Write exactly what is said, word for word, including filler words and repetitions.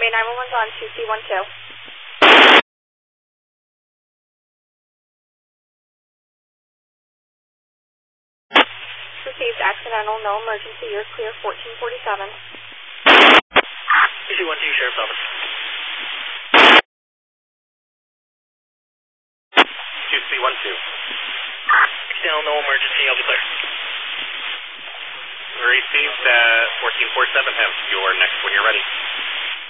Bay nine one one's on two C one two. Received accidental, no emergency, you're clear fourteen forty-seven. two C one two, Sheriff's Office. two C one two. Accidental, no emergency, I'll be clear. Received uh, fourteen forty-seven, have your next when you're ready.